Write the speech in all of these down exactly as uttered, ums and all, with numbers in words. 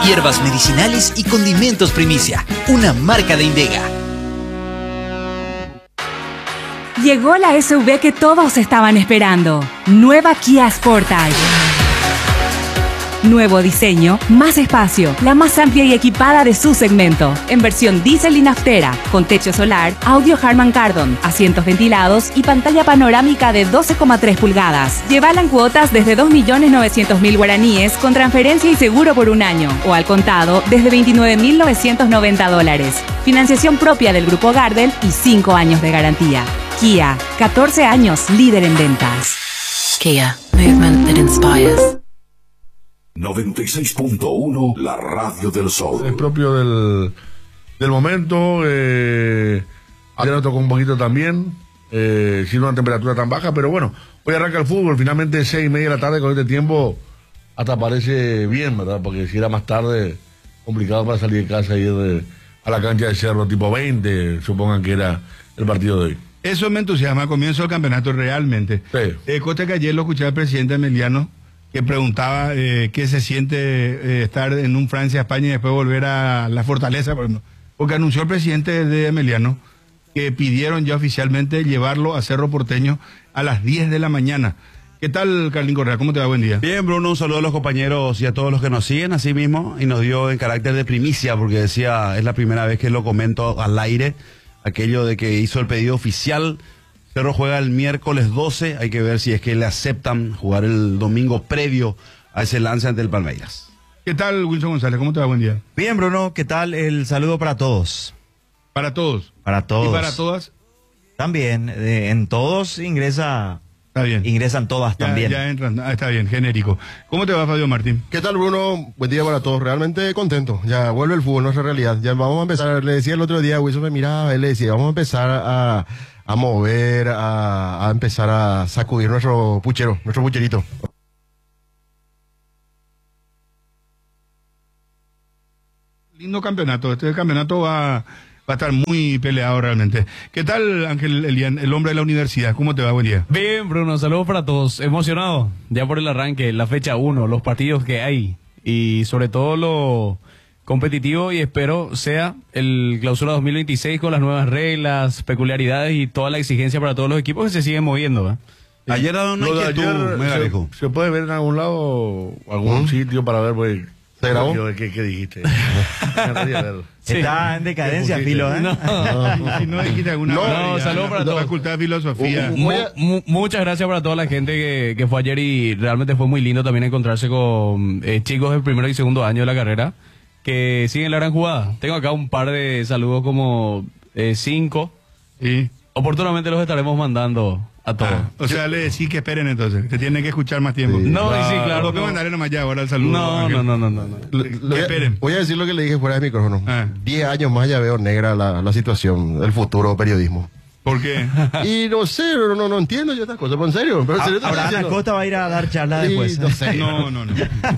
Hierbas medicinales y condimentos Primicia, una marca de Indega. Llegó la S U V que todos estaban esperando. Nueva Kia Sportage. Nuevo diseño, más espacio, la más amplia y equipada de su segmento. En versión diésel y naftera, con techo solar, audio Harman Kardon, asientos ventilados y pantalla panorámica de doce coma tres pulgadas. Llévala en cuotas desde dos millones novecientos mil guaraníes con transferencia y seguro por un año. O al contado desde veintinueve mil novecientos noventa dólares. Financiación propia del Grupo Gardel y cinco años de garantía. Kia, catorce años líder en ventas. Kia, movement that inspires. noventa y seis punto uno, la radio del sol. Es propio del, del momento. Eh, ayer nos tocó un poquito también, eh, sin una temperatura tan baja, pero bueno, hoy arranca el fútbol. Finalmente, seis y media de la tarde, con este tiempo, hasta parece bien, ¿verdad? Porque si era más tarde, complicado para salir de casa y ir de, a la cancha de Cerro, tipo veinte, supongan que era el partido de hoy. Eso me entusiasma, comienzo del campeonato realmente. Sí. Eh, Costa que ayer lo escuché al presidente Emiliano, que preguntaba eh, qué se siente eh, estar en un Francia-España y después volver a la Fortaleza, por ejemplo. Porque anunció el presidente de Emiliano que pidieron ya oficialmente llevarlo a Cerro Porteño a las diez de la mañana. ¿Qué tal, Carlín Correa? ¿Cómo te va? Buen día. Bien, Bruno, un saludo a los compañeros y a todos los que nos siguen, así mismo, y nos dio en carácter de primicia, porque decía, es la primera vez que lo comento al aire, aquello de que hizo el pedido oficial. Cerro juega el miércoles doce, hay que ver si es que le aceptan jugar el domingo previo a ese lance ante el Palmeiras. ¿Qué tal, Wilson González? ¿Cómo te va? Buen día. Bien, Bruno, ¿qué tal? El saludo para todos. Para todos. Para todos. ¿Y para todas? También, eh, en todos ingresa... Está bien. Ingresan todas Ya, también. ya entran. Ah, está bien, genérico. ¿Cómo te va, Fabio Martín? ¿Qué tal, Bruno? Buen día para todos. Realmente contento. Ya vuelve el fútbol, nuestra realidad. Ya vamos a empezar. Le decía el otro día, Wilson me miraba, él le decía, vamos a empezar a, a mover, a, a empezar a sacudir nuestro puchero, nuestro pucherito. Lindo campeonato. Este campeonato va, va a estar muy peleado realmente. ¿Qué tal, Ángel Elian, el hombre de la universidad? ¿Cómo te va? Buen día. Bien, Bruno, saludos para todos. Emocionado ya por el arranque, la fecha uno, los partidos que hay y sobre todo lo competitivo, y espero sea el clausura dos mil veintiséis con las nuevas reglas, peculiaridades y toda la exigencia para todos los equipos que se siguen moviendo, ¿eh? Sí. Ayer era una Lo de inquietud, ayer, me se, dijo. se puede ver en algún lado, algún ¿Mm? sitio para ver, pues. ¿Se grabó? ¿Qué, qué dijiste? Sí. Está en decadencia, Filo, ¿eh? No, Y si no dijiste alguna No, barbaridad, no, saludos para la todos. Facultad de Filosofía. Uh, uh, Mu- mu- muchas gracias para toda la gente que, que fue ayer, y realmente fue muy lindo también encontrarse con eh, chicos del primer y segundo año de la carrera que siguen la gran jugada. Tengo acá un par de saludos, como eh, cinco. Sí. Oportunamente los estaremos mandando a todos. Ah, o sea, le decís que esperen entonces, que tienen que escuchar más tiempo. Sí. No, y sí, claro. ¿Por qué no. mandaré nomás ya ahora el saludo? No, Ángel? no, no, no, no, no. Le- le voy a- Esperen. Voy a decir lo que le dije fuera de micrófono. Ah. Diez años más ya veo negra la, la situación, el futuro periodismo. ¿Por qué? Y no sé, no, no, no entiendo yo estas cosas, pero en serio. Pero en serio te estoy Abraham diciendo. Acosta va a ir a dar charla Sí, después. no sé. No, no, no.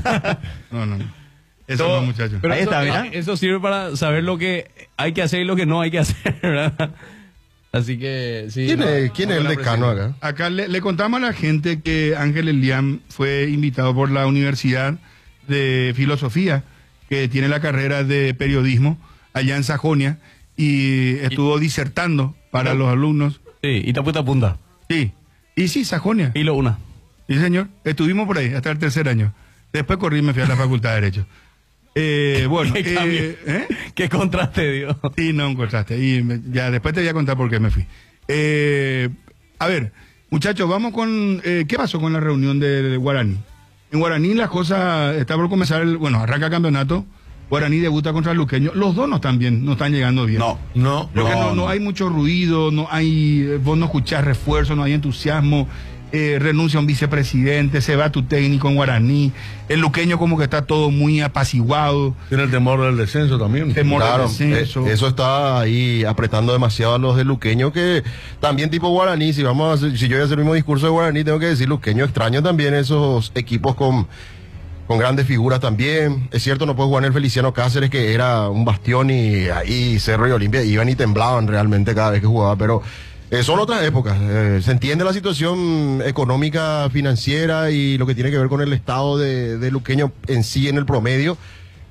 No, no, no. Eso Todo- no, muchachos. Pero Ahí eso, está, mira. eh, eso sirve para saber lo que hay que hacer y lo que no hay que hacer, ¿verdad? Así que, sí. ¿Quién, no, es, ¿quién es el ojalá decano presente. acá? Acá le, le contamos a la gente que Ángel Elian fue invitado por la Universidad de Filosofía, que tiene la carrera de periodismo allá en Sajonia, y estuvo disertando para los alumnos. Sí, y taputa punta. Sí, y sí, Sajonia. Y lo una. Sí, señor. Estuvimos por ahí hasta el tercer año. Después corrí y me fui a la Facultad de Derecho. Eh, bueno, Qué cambio. eh, ¿eh? Qué contraste, Dios. Sí, no encontraste. Y me- ya después te voy a contar por qué me fui. Eh, a ver, muchachos, vamos con... eh, ¿qué pasó con la reunión de Guaraní? En Guaraní las cosas... Está por comenzar el... Bueno, arranca el campeonato. Guaraní debuta contra el Luqueño. Los dos no están bien, no están llegando bien. No, No. Porque no, No, no, no. hay mucho ruido, no hay... eh, Vos no escuchás refuerzo, no hay entusiasmo. Eh, renuncia un vicepresidente, se va tu técnico en Guaraní. El Luqueño como que está todo muy apaciguado. Tiene el temor del descenso también. Temor al Claro, descenso. eh, eso está ahí apretando demasiado a los de Luqueño, que también tipo Guaraní, si vamos a hacer- si yo voy a hacer el mismo discurso de Guaraní, tengo que decir Luqueño extraño también esos equipos con, con grandes figuras también. Es cierto, no puede jugar en el Feliciano Cáceres, que era un bastión, y ahí Cerro y Olimpia iban y temblaban realmente cada vez que jugaba, pero eh, son otras épocas. Eh, se entiende la situación económica, financiera y lo que tiene que ver con el estado de, de Luqueño en sí, en el promedio.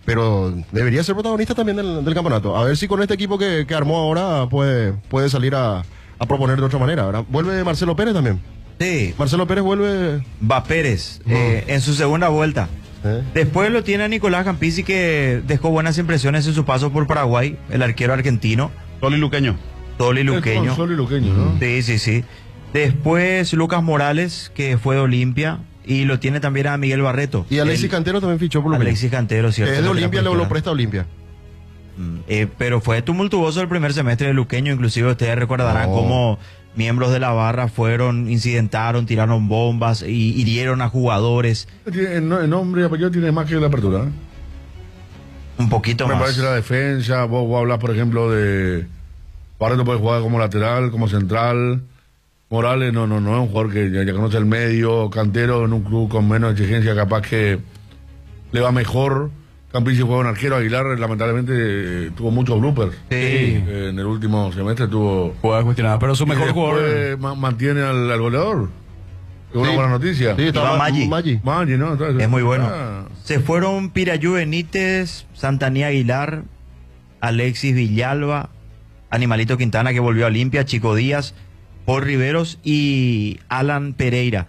pero debería ser protagonista también del, del campeonato. A ver si con este equipo que, que armó ahora puede, puede salir a, a proponer de otra manera, ¿verdad? Vuelve Marcelo Pérez también. Sí. Marcelo Pérez vuelve. Va Pérez eh, en su segunda vuelta. ¿Eh? Después lo tiene a Nicolás Campisi, que dejó buenas impresiones en su paso por Paraguay, el arquero argentino. Toli Luqueño. Toli Luqueño. Toli Luqueño, ¿no? Sí, sí, sí. Después Lucas Morales, que fue de Olimpia, y lo tiene también a Miguel Barreto. Y Alexis El- Cantero también fichó por Luqueño. Alexis Cantero, cierto. Es de lo Olimpia, tenía lo, lo por presta a Olimpia. Mm, eh, pero fue tumultuoso el primer semestre de Luqueño, inclusive ustedes recordarán No. cómo miembros de la barra fueron, incidentaron, tiraron bombas y hirieron a jugadores. Tiene- El, no- el nombre y apellido tiene más que la apertura. ¿eh? Un poquito Me más. parece la defensa. Vos, vos hablas, por ejemplo, de. Barreto puede jugar como lateral, como central. Morales no, no, no es un jugador que ya, ya conoce el medio. Cantero en un club con menos exigencia, capaz que le va mejor. Campisi juega un arquero. Aguilar, lamentablemente, eh, tuvo muchos bloopers. Sí. Eh, en el último semestre tuvo. Juega cuestionada, pero su Y mejor después jugador. ma- mantiene al, al goleador. Es una Sí. buena noticia. Sí, estaba va Maggi. Maggi. Maggi, ¿no? Entonces, Es muy bueno. ah, Se fueron Pirayú Benítez, Santanía Aguilar, Alexis Villalba, Animalito Quintana, que volvió a Olimpia, Chico Díaz, Paul Riveros y Alan Pereira.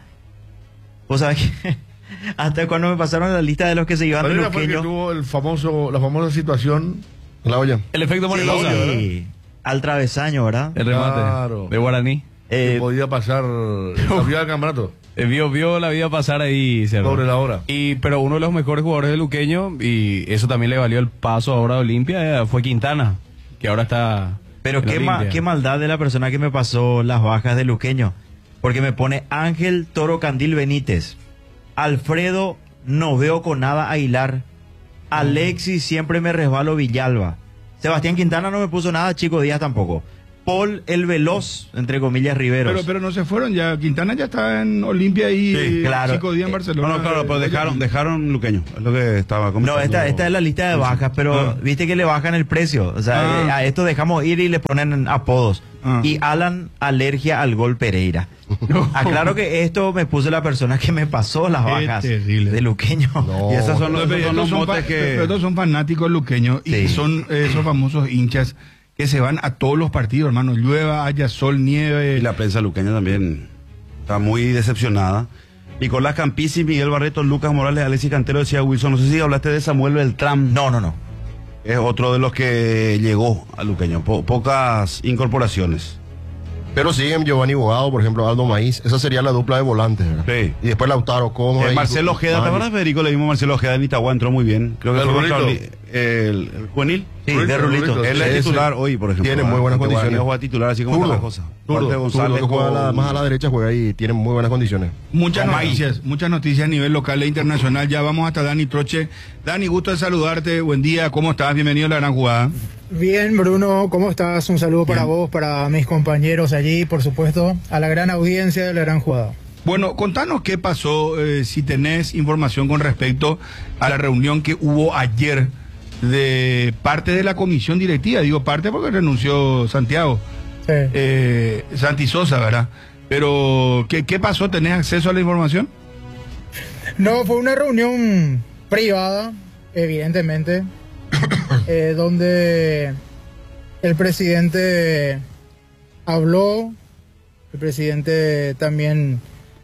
Vos sabés que hasta cuando me pasaron la lista de los que se iban de Pereira fue el que Luqueño, tuvo el famoso, la famosa situación. La olla. El efecto mariposa. sí, al travesaño, ¿verdad? El remate Claro. de Guaraní. Que Eh, podía pasar. Sabía el campeonato. Eh, Vio, vio la vida pasar ahí, Cerro. Sobre la hora. Y, pero uno de los mejores jugadores de Luqueño, y eso también le valió el paso ahora a Olimpia, eh, fue Quintana, que ahora está. Pero en qué, ma- Olimpia. qué maldad de la persona que me pasó las bajas de Luqueño. Porque me pone Ángel Toro Candil Benítez, Alfredo no veo con nada Aguilar, Alexis siempre me resbalo Villalba, Sebastián Quintana no me puso nada, Chico Díaz tampoco, Paul el Veloz, entre comillas Riveros. Pero, pero no se fueron ya. Quintana ya está en Olimpia y Sí, claro. Chico Díaz en Eh, Barcelona. No, no, claro, pero dejaron, dejaron Luqueño. Es lo que estaba No, comentando. esta, esta es la lista de bajas, pero Ah. viste que le bajan el precio. O sea, Ah. eh, a esto dejamos ir y le ponen apodos. Ah. Y Alan, alergia al gol Pereira. Aclaro que esto me puso la persona que me pasó las Qué bajas terrible. de Luqueño. No. Y esas son los, No, pero esos son los estos son motes fa- que... pero estos son fanáticos luqueños y Sí. son eh, esos famosos hinchas que se van a todos los partidos, hermano. Llueva, haya sol, nieve. Y la prensa luqueña también está muy decepcionada. Nicolás Campisi, Miguel Barreto, Lucas Morales, Alexis Cantero, decía Wilson. No sé si hablaste de Samuel Beltrán. No, no, no. Es otro de los que llegó a Luqueño. Po- pocas incorporaciones. Pero siguen Giovanni Bogado, por ejemplo, Aldo Maíz. Esa sería la dupla de volantes, ¿verdad? Sí. Y después Lautaro Como. Eh, ahí, Marcelo Ojeda, ¿te Maggi. acuerdas, Federico? Le vimos a Marcelo Ojeda en Itagua, entró muy bien. Creo que El fue Rulito. extraordi- el, el juvenil. Sí, Rulito, de Rulito. Rulito. Él Sí, es sí. titular hoy, por ejemplo. Tiene muy buenas Ante condiciones. Guaraní juega titular, así como Zurdo. está la cosa. Zurdo, Aparte de González zurdo, que juega a la- con- más a la derecha, juega ahí. Tiene muy buenas condiciones. Muchas Con Maggi. noticias, muchas noticias a nivel local e internacional. Ya vamos hasta Dani Troche. Dani, gusto de saludarte. Buen día, ¿cómo estás? Bienvenido a La Gran Jugada. Bien, Bruno, ¿cómo estás? Un saludo para vos, para mis compañeros allí, por supuesto, a la gran audiencia de La Gran Jugada. Bueno, contanos qué pasó, eh, si tenés información con respecto a la reunión que hubo ayer de parte de la comisión directiva. Digo parte porque renunció Santiago, Sí. eh, Santi Sosa, ¿verdad? Pero, ¿qué, ¿qué pasó? ¿Tenés acceso a la información? No, fue una reunión privada, evidentemente, eh, donde el presidente habló, el presidente también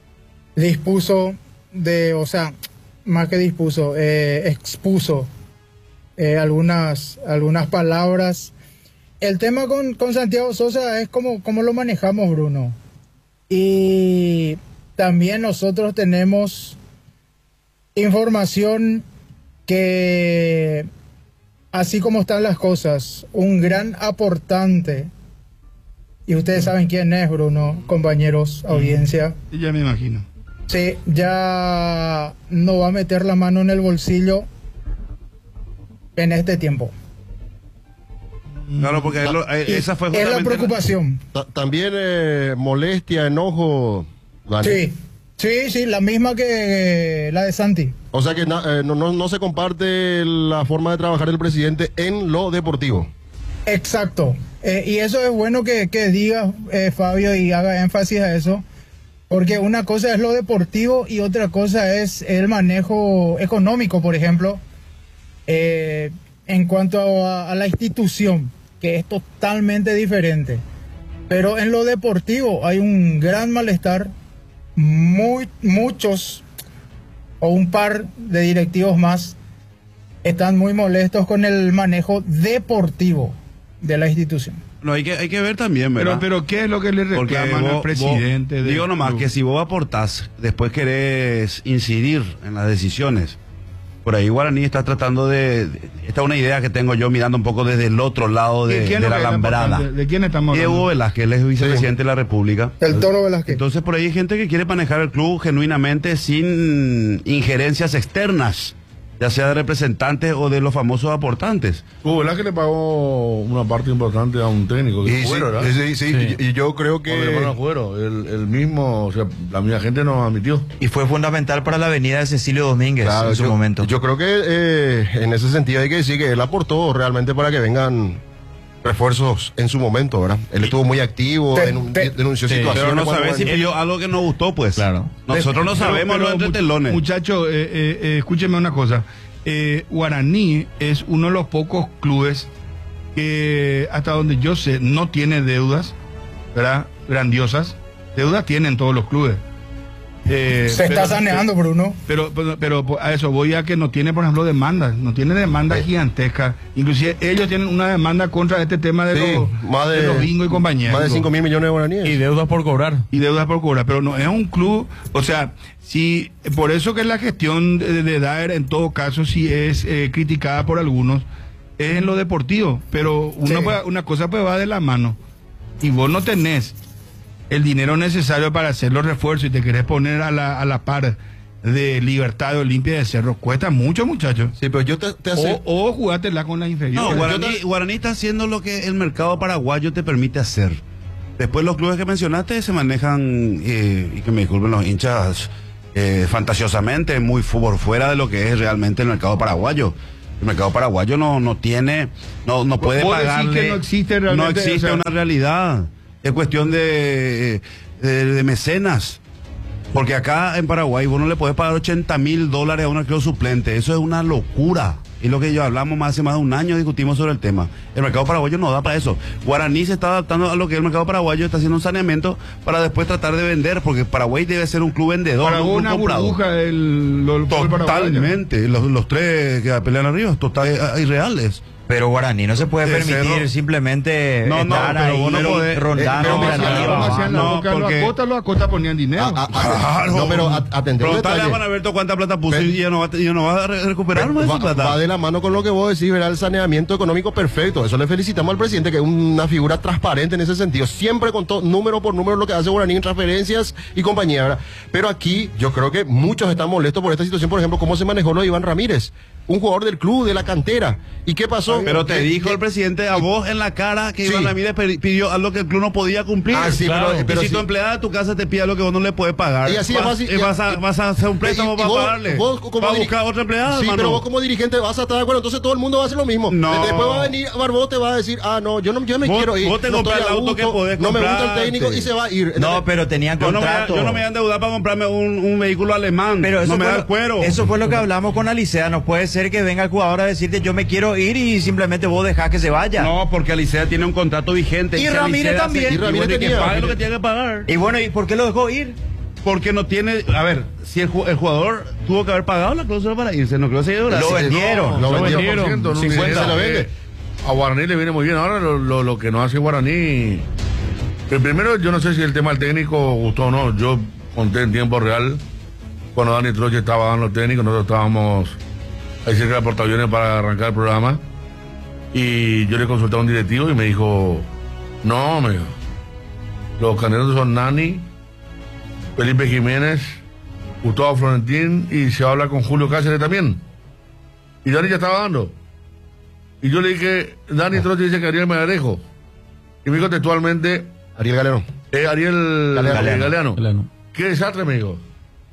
dispuso de, o sea, más que dispuso, eh, expuso eh, algunas, algunas palabras. El tema con, con Santiago Sosa es cómo, cómo lo manejamos, Bruno. Y también nosotros tenemos información que, así como están las cosas, un gran aportante, y ustedes saben quién es, Bruno, compañeros, audiencia, Ya me imagino. sí, ya no va a meter la mano en el bolsillo en este tiempo. Claro, porque él lo- eh, Y esa fue es la justamente preocupación. Ta- También eh, molestia, enojo. Dani. Sí, sí, sí, la misma que la de Santi. O sea que na- eh, no, no, no se comparte la forma de trabajar del presidente en lo deportivo. Exacto. Eh, y eso es bueno que, que diga eh, Fabio y haga énfasis a eso, porque una cosa es lo deportivo y otra cosa es el manejo económico, por ejemplo, Eh, en cuanto a, a la institución, que es totalmente diferente. Pero en lo deportivo hay un gran malestar. Muy, muchos o un par de directivos más están muy molestos con el manejo deportivo de la institución. No, hay que, hay que ver también, ¿verdad? Pero, pero ¿qué es lo que le Porque reclaman vos- al presidente? vos- del digo nomás club? que si vos aportás, después querés incidir en las decisiones. Por ahí Guaraní está tratando de... de- Esta es una idea que tengo yo mirando un poco desde el otro lado de, ¿De quién de es la lo que es alambrada. importante? ¿De quién estamos hablando? Diego Velázquez, él es vicepresidente de la República. El Toro Velázquez. Entonces por ahí hay gente que quiere manejar el club genuinamente sin injerencias externas, ya sea de representantes o de los famosos aportantes. Hugo Velázquez le pagó una parte importante a un técnico, que Y es sí, Cuero, ¿verdad? sí, sí, Sí. Y, y yo creo Con el hermano que... Cuero, el, el mismo, o sea, la misma gente nos admitió. Y fue fundamental para la avenida de Cecilio Domínguez Claro, en su yo, momento. yo creo que eh, en ese sentido hay que decir que él aportó realmente para que vengan refuerzos en su momento, ¿verdad? Él estuvo muy activo, Te- denun- te- denunció sí, situaciones. Pero no cuando- sabes si pidió algo que nos gustó, pues. Claro. Nosotros no Pero- sabemos pero, lo entre mu- telones. Muchacho, eh, eh, eh, escúcheme una cosa. Eh, Guaraní es uno de los pocos clubes que, hasta donde yo sé, no tiene deudas, ¿verdad? Grandiosas. Deudas tienen todos los clubes. Eh, Se está pero- saneando, Bruno. Pero, pero, pero a eso voy a que no tiene, por ejemplo, demandas. No tiene demandas gigantescas. Inclusive ellos tienen una demanda contra este tema de, Sí, los, más de- de los bingo y compañía. Más de cinco mil millones de guaraníes. Y deudas por cobrar. Y deudas por cobrar, pero no es un club, o sea, si por eso que la gestión de, de Daer en todo caso si es eh, criticada por algunos, es en lo deportivo, pero uno Sí. puede- una cosa pues va de la mano y vos no tenés el dinero necesario para hacer los refuerzos y te querés poner a la, a la par de Libertad, de Olimpia de Cerro, cuesta mucho, muchachos. Sí, pero yo te, te hace... O, o jugátela con la inferior. No, Guaraní, Yo te- Guaraní está haciendo lo que el mercado paraguayo te permite hacer. Después los clubes que mencionaste se manejan, eh, y que me disculpen los hinchas, eh, fantasiosamente, muy por fuera de lo que es realmente el mercado paraguayo. El mercado paraguayo no, no tiene, no, no puede vos decís pagarle. que no existe realmente, no existe o sea- una realidad. Es cuestión de, de, de mecenas. Porque acá en Paraguay vos no le podés pagar ochenta mil dólares a un arquero suplente. Eso es una locura. Y lo que yo hablamos más hace más de un año, discutimos sobre el tema. El mercado paraguayo no da para eso. Guaraní se está adaptando a lo que es el mercado paraguayo, está haciendo un saneamiento para después tratar de vender, porque Paraguay debe ser un club vendedor. Para no un vos club una comprador. burbuja el, lo- el fútbol paraguayo. Totalmente. Los, los tres que pelean arriba, total, irreales. Pero Guaraní no se puede De permitir cero. simplemente No, no, estar pero ahí vos no podés- rondando. eh, pero ¿Cómo hacían, Guaraní, cómo hacían la no, boca? porque- Los Acosta, los Acosta ponían dinero. Ah, ah, ah, no, pero at- atendé un Preguntale a detalle. Juan Alberto cuánta plata puso Pero- y ya no va, ya no va a re- recuperar más va, esa plata. va de la mano con lo que vos decís, verá el saneamiento económico perfecto. Eso le felicitamos al presidente, que es una figura transparente en ese sentido. Siempre contó número por número lo que hace Guaraní en transferencias y compañía, ¿verdad? Pero aquí yo creo que muchos están molestos por esta situación, por ejemplo, cómo se manejó lo de Iván Ramírez, un jugador del club, de la cantera. ¿Y qué pasó? Pero te Eh, dijo eh, el presidente a vos en la cara que Sí. Iván Ramírez pe- pidió algo que el club no podía cumplir. Ah, sí, Claro. pero- pero y si sí. tu empleada de tu casa te pide algo que vos no le puedes pagar, Y así es vas, fácil, y ya- vas, a, vas a hacer un préstamo y- y para vos- pagarle. vos como para diri- buscar otra empleada, Sí, hermano. pero vos como dirigente vas a estar de acuerdo, entonces todo el mundo va a hacer lo mismo. No. De- Después va a venir Barbó, te va a decir, ah, no, yo no, yo me Vos- quiero ir. vos te no compras estoy a el auto que gusto, podés no me gusta el comprarte. técnico y se va a ir. No, pero tenían Yo no, me, contrato. yo no me voy a endeudar para comprarme un, un vehículo alemán. Pero eso no me fue da lo- el cuero. Eso fue lo que hablamos con Alicea. No puede ser que venga el jugador a decirte yo me quiero ir y simplemente vos dejás que se vaya. No, porque Alicea tiene un contrato vigente. Y si Ramírez Alicea también. se- Y Ramírez bueno, y que tenía. pague lo que tiene que pagar. Y bueno, ¿y por qué lo dejó ir? Porque no tiene. A ver, si el, ju- el jugador tuvo que haber pagado la cláusula para irse, no creo que se lleve Lo vendieron. Lo Lo vendieron. vendieron, cincuenta, cincuenta. se lo vende. A Guaraní le viene muy bien. Ahora lo, lo, lo que nos hace Guaraní. El primero, yo no sé si el tema del técnico gustó o no. Yo conté en tiempo real cuando Dani Troche estaba dando el técnico. Nosotros estábamos ahí cerca del portaaviones para arrancar el programa. Y yo le consulté a un directivo y me dijo: no, me dijo, los candidatos son Nani, Felipe Jiménez, Gustavo Florentín y se va a hablar con Julio Cáceres también. Y Dani ya estaba dando. Y yo le dije, Dani Troche dice que Ariel Megarejo. Y me dijo textualmente, Ariel Galeno. eh, Ariel Galeano. Galeano. Galeano. Galeano. Qué desastre, me dijo.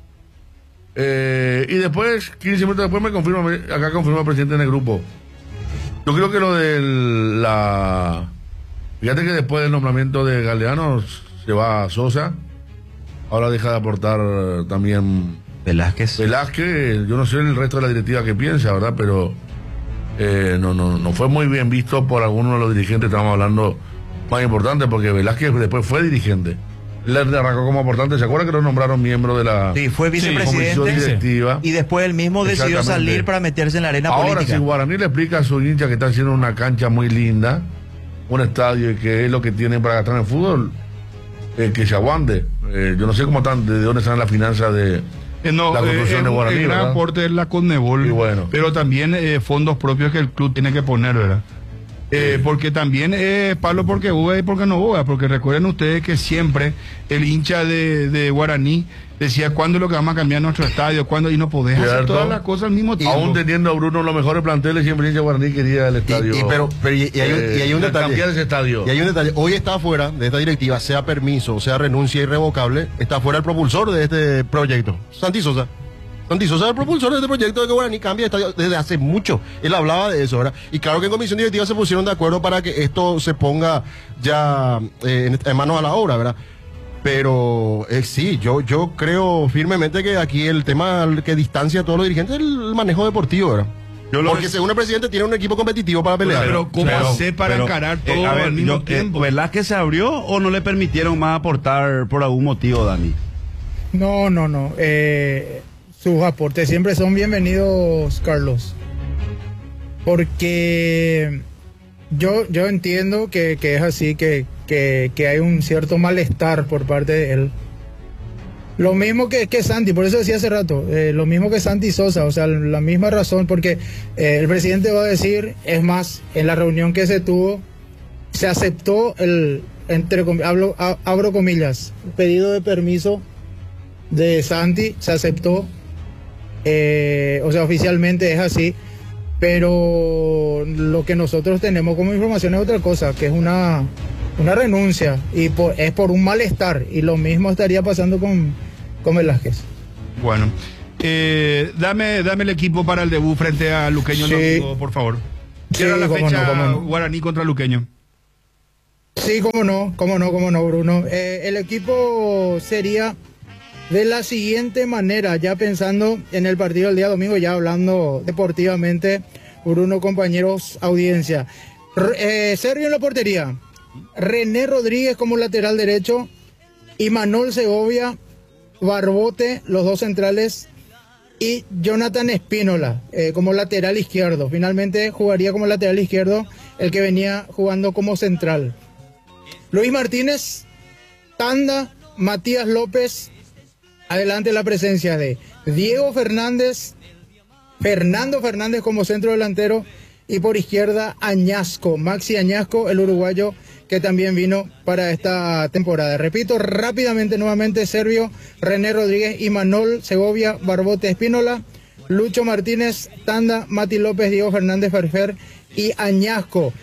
Eh, y después, quince minutos después, me confirma, me- acá confirma el presidente en el grupo. Yo creo que lo de la... Fíjate que después del nombramiento de Galeano se va a Sosa. Ahora deja de aportar también Velázquez. Velázquez. Yo no sé el resto de la directiva que piensa, ¿verdad? Pero eh, no, no, no fue muy bien visto por algunos de los dirigentes, estamos hablando más importantes, porque Velázquez después fue dirigente. Él arrancó como aportante, ¿se acuerda que lo nombraron miembro de la Sí, fue vicepresidente comisión directiva? y después él mismo decidió Exactamente. salir para meterse en la arena Ahora, política. si Guaraní le explica a su hincha que está haciendo una cancha muy linda, un estadio y que es lo que tienen para gastar en el fútbol, eh, que se aguante. Eh, yo no sé cómo están, de dónde están las finanzas de Eh, no, la construcción eh, de Guaraní, el gran ¿verdad? aporte es la Conmebol, Y bueno. pero también eh, fondos propios que el club tiene que poner, ¿verdad? Eh, porque también es palo porque boga y porque no boga, porque recuerden ustedes que siempre el hincha de, de Guaraní decía cuándo es lo que vamos a cambiar nuestro estadio, cuándo, y no podés hacer ¿Cierto? todas las cosas al mismo tiempo. Aún teniendo a Bruno los mejores planteles, siempre el hincha Guaraní quería el estadio. Y, y pero, pero y, y hay, un- eh, y hay un detalle. cambiar ese estadio. Y hay un detalle. Hoy está afuera de esta directiva, sea permiso, sea renuncia irrevocable, está fuera el propulsor de este proyecto. Santi Sosa. Santi Sosa es el propulsor de este proyecto de que Guaraní cambie de estadio desde hace mucho. Él hablaba de eso, ¿verdad? Y claro que en comisión directiva se pusieron de acuerdo para que esto se ponga ya eh, en, en manos a la obra, ¿verdad? Pero eh, sí, yo, yo creo firmemente que aquí el tema que distancia a todos los dirigentes es el manejo deportivo, ¿verdad? Yo lo Porque que- según el presidente tiene un equipo competitivo para pelear. Pero ¿cómo Pero- hacer para pero, encarar eh, todo a ver, al mismo yo, eh, tiempo? ¿Velázquez se abrió o no le permitieron más aportar por algún motivo, Dani? No, no, no. Eh, sus aportes siempre son bienvenidos, Carlos. Porque yo, yo entiendo que, que es así, que, que, que hay un cierto malestar por parte de él. Lo mismo que, que Santi, por eso decía hace rato, eh, lo mismo que Santi Sosa, o sea, la misma razón, porque eh, el presidente va a decir, es más, en la reunión que se tuvo, se aceptó el, entre comi- hablo, a- abro comillas, pedido de permiso de Santi, se aceptó, eh, o sea, oficialmente es así, pero lo que nosotros tenemos como información es otra cosa, que es una, una renuncia, y por- es por un malestar, y lo mismo estaría pasando con, con Velázquez. Bueno, eh, dame, dame el equipo para el debut frente a Luqueño el Sí. domingo, por favor. Cierra Sí, la cómo fecha no, cómo no. Guaraní contra Luqueño. Sí, cómo no, cómo no, cómo no, Bruno. Eh, el equipo sería de la siguiente manera, ya pensando en el partido del día domingo, ya hablando deportivamente, Bruno, compañeros, audiencia. R- eh, Sergio en la portería, René Rodríguez como lateral derecho, y Manuel Segovia, Barbote, los dos centrales, y Jonathan Espínola eh, como lateral izquierdo. Finalmente jugaría como lateral izquierdo el que venía jugando como central. Luis Martínez, Tanda, Matías López, adelante la presencia de Diego Fernández, Fernando Fernández como centro delantero, y por izquierda Añasco, Maxi Añasco, el uruguayo que también vino para esta temporada. Repito rápidamente nuevamente: Servio, René Rodríguez, Imanol Segovia, Barbote, Espínola, Lucho Martínez, Tanda, Mati López, Diego Fernández, Ferfer y Añasco.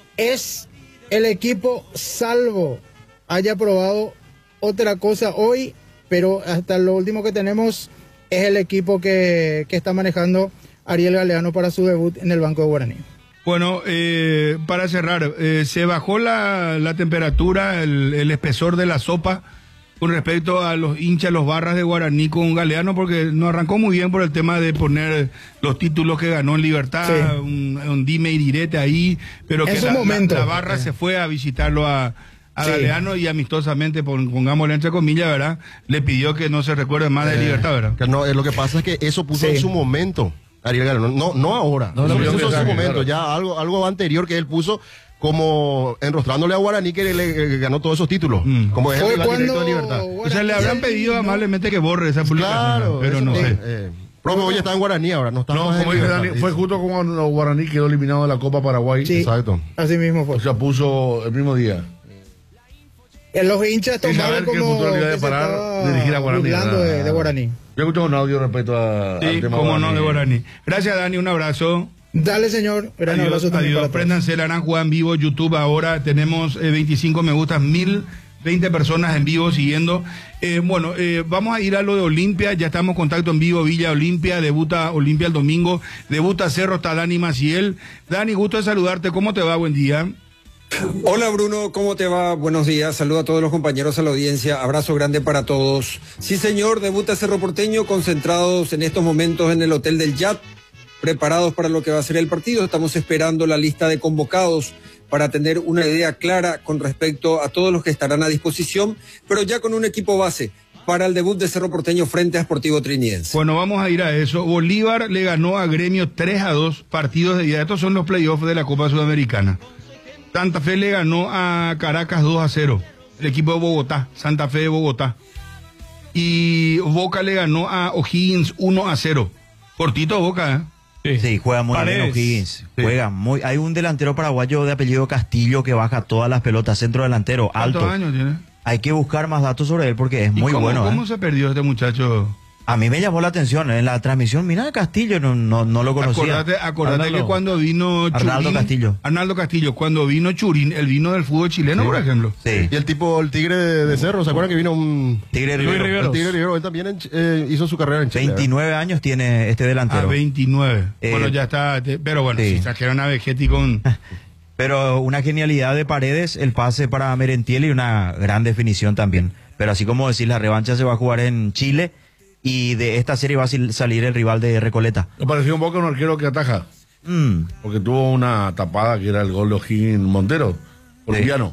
Es el equipo, salvo haya probado otra cosa hoy, pero hasta lo último que tenemos es el equipo que, que está manejando Ariel Galeano para su debut en el banco de Guaraní. Bueno, eh, para cerrar, eh, se bajó la, la temperatura, el, el espesor de la sopa con respecto a los hinchas, los barras de Guaraní con Galeano, porque no arrancó muy bien por el tema de poner los títulos que ganó en Libertad, Sí. un, un dime y direte ahí, pero En que su la, la- momento. la barra Sí. se fue a visitarlo a, a Sí. Galeano y amistosamente, pon- pongámosle entre comillas, ¿verdad? Le pidió que no se recuerde más de Eh, Libertad, ¿verdad? Que no, eh, lo que pasa es que eso puso Sí. en su momento Ariel Galeano, no, no ahora. No, eso no, puso yo en su pensaba que, momento, claro. ya algo, algo anterior que él puso como enrostrándole a Guaraní que le, le ganó todos esos títulos. Mm. Como es el Fue rival cuando directo de Libertad. O sea, le habrán pedido amablemente que borre esa publicación, Claro, pero eso no fue, sé. eh, profe, hoy está en Guaraní ahora, no está No, más en como dice Libertad, Dani, fue dice. justo cuando Guaraní quedó eliminado de la Copa Paraguay. Sí. Exacto. Así mismo fue. O sea, puso el mismo día. Eh, Los hinchas Sin tomaron saber que el como futuro le iba a que se parar, estaba dirigir a Guaraní, burlando ¿verdad? de, de Guaraní. Yo escuché un audio respecto a, Sí, al tema cómo no, de Guaraní. Gracias, Dani, un abrazo. Dale, señor. Gran Adiós, abrazo también adiós. para todos. Préndanse, la Gran Jugada en vivo, YouTube. Ahora tenemos eh, veinticinco me gustas, mil veinte personas en vivo siguiendo. Eh, bueno, eh, vamos a ir a lo de Olimpia. Ya estamos en contacto en vivo. Villa Olimpia, debuta Olimpia el domingo. Debuta Cerro, está Dani Maciel. Dani, gusto de saludarte. ¿Cómo te va? Buen día. Hola Bruno, ¿cómo te va? Buenos días, saludo a todos los compañeros, a la audiencia, abrazo grande para todos. Sí señor, debuta Cerro Porteño, concentrados en estos momentos en el Hotel del Yat, preparados para lo que va a ser el partido. Estamos esperando la lista de convocados para tener una idea clara con respecto a todos los que estarán a disposición, pero ya con un equipo base para el debut de Cerro Porteño frente a Sportivo Trinidense. Bueno, vamos a ir a eso. Bolívar le ganó a Gremio tres a dos partidos de ida. Estos son los playoffs de la Copa Sudamericana. Santa Fe le ganó a Caracas dos a cero. El equipo de Bogotá, Santa Fe de Bogotá. Y Boca le ganó a O'Higgins uno a cero. Cortito Boca, ¿eh? Sí, sí, juega muy Paredes. bien O'Higgins. Sí. Juega muy. Hay un delantero paraguayo de apellido Castillo que baja todas las pelotas, centro delantero, ¿Cuántos alto. años tiene? Hay que buscar más datos sobre él porque es ¿Y muy cómo, bueno. ¿Cómo ¿eh? se perdió este muchacho? A mí me llamó la atención en la transmisión. Mira, Castillo no, no, no lo conocía. Acordate, acordate Arnaldo. que cuando vino Churín, Arnaldo Castillo. Arnaldo Castillo, cuando vino Churín, él vino del fútbol chileno, Sí. por ejemplo. Sí. Y el tipo, el Tigre de, de Cerro, ¿se acuerdan que vino un... Tigre Luis Rivero. Rivero. El Tigre Rivero, él también en- eh, hizo su carrera en Chile. ¿eh? veintinueve años tiene este A delantero. veintinueve. Eh, bueno, ya está. te- Pero bueno, sí. si trajeron a Vegetti con... Pero una genialidad de Paredes, el pase para Merentiel y una gran definición también. Pero así como decir, la revancha se va a jugar en Chile y de esta serie va a sil- salir el rival de Recoleta. Me pareció un poco un arquero que ataja, Mm, porque tuvo una tapada que era el gol de O'Higgins Montero, colombiano.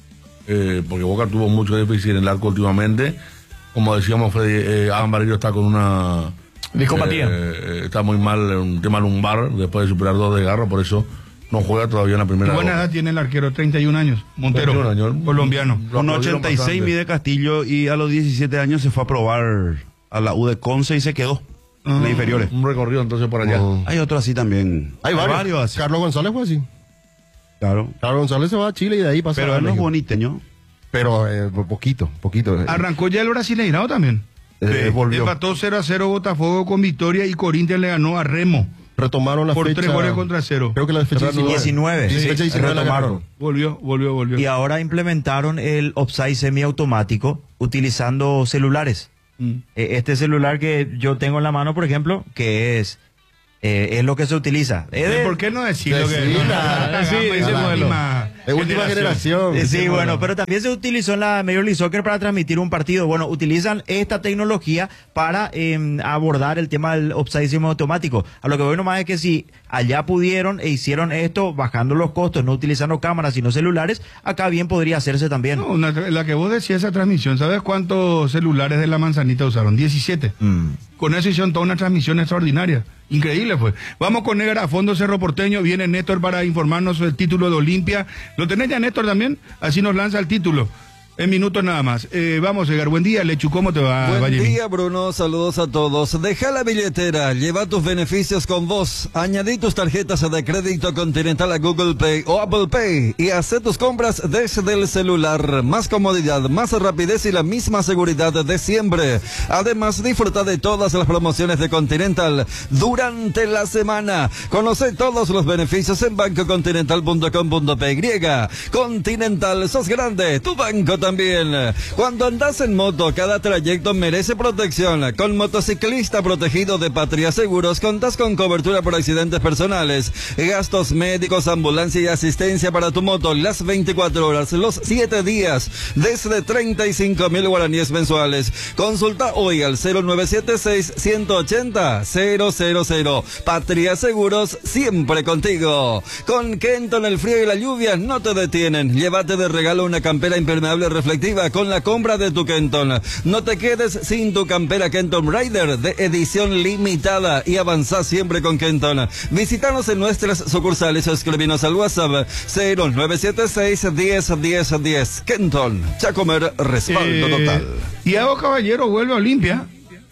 Eh, porque Boca tuvo mucho déficit en el arco últimamente. Como decíamos, Freddy, eh, Adam Barreiro está con una... Discopatía. eh, está muy mal, un tema lumbar, después de superar dos de garro, por eso no juega todavía en la primera. Buena Boca. edad tiene el arquero, treinta y un años. Montero, treinta y un años. colombiano. Lo Con aplaudieron ochenta y seis bastante. mide Castillo y a los diecisiete años se fue a probar a la U de Conce y se quedó en las inferiores. Un recorrido entonces por allá. Oh. Hay otro así también. Hay varios. así. Carlos González fue así. Claro. Carlos González se va a Chile y de ahí pasa Pero a él no es México. boniteño. Pero eh, poquito, poquito. eh. Arrancó ya el Brasileirao también. Eh, volvió. Empató cero a cero Botafogo con victoria y Corinthians le ganó a Remo Retomaron la por fecha. tres goles contra cero. Creo que la fecha diecinueve. Sí, Sí, fecha diecinueve la retomaron. ganaron. Volvió, volvió, volvió. Y ahora implementaron el offside semiautomático utilizando celulares. Mm. Eh, Este celular que yo tengo en la mano, por ejemplo, que es eh, es lo que se utiliza. Es de- ¿Por qué no decirlo? que Decila. no, Sí, gama y ese la modelo. última De última generación. Eh, Sí, Sí, bueno, bueno. pero también se utilizó en la Major League Soccer para transmitir un partido. Bueno, utilizan esta tecnología para eh, abordar el tema del offside semiautomático. A lo que voy nomás es que si allá pudieron e hicieron esto bajando los costos, no utilizando cámaras sino celulares, acá bien podría hacerse también. No, una- la que vos decías esa transmisión, ¿sabes cuántos celulares de la manzanita usaron? diecisiete. Mm. Con eso hicieron toda una transmisión extraordinaria. Increíble, pues. Vamos con Negra a fondo Cerro Porteño. Viene Néstor para informarnos el título de Olimpia. ¿Lo tenés ya, Néstor, también? Así nos lanza el título. En minutos nada más. Eh, vamos, Edgar. Buen día, Lechu. ¿Cómo te va, Buen Vallerín? día, Bruno. Saludos a todos. Deja la billetera, lleva tus beneficios con vos. Añadí tus tarjetas de crédito Continental a Google Pay o Apple Pay y haz tus compras desde el celular. Más comodidad, más rapidez y la misma seguridad de siempre. Además, disfruta de todas las promociones de Continental durante la semana. Conoce todos los beneficios en banco continental punto com punto p y. Continental, sos grande, tu banco también. Cuando andas en moto, cada trayecto merece protección. Con Motociclista Protegido de Patria Seguros, contás con cobertura por accidentes personales, gastos médicos, ambulancia y asistencia para tu moto las veinticuatro horas, los siete días, desde treinta y cinco mil guaraníes mensuales. Consulta hoy al cero nueve siete seis, uno ocho cero, cero cero cero. Patria Seguros, siempre contigo. Con Kenton el frío y la lluvia no te detienen. Llévate de regalo una campera impermeable reflectiva con la compra de tu Kenton. No te quedes sin tu campera Kenton Rider de edición limitada y avanzá siempre con Kenton. Visítanos en nuestras sucursales o escribinos al WhatsApp cero nueve siete seis, diez, diez, diez. Kenton, Chacomer, respaldo Eh, total. Y Evo Caballero vuelve a Olimpia.